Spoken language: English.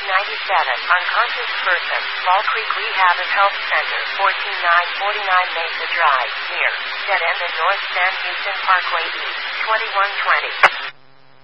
unconscious person, Fall Creek Rehab and Health Center, 14949 Mesa Drive, near, dead end in North San Houston Parkway East, 2120.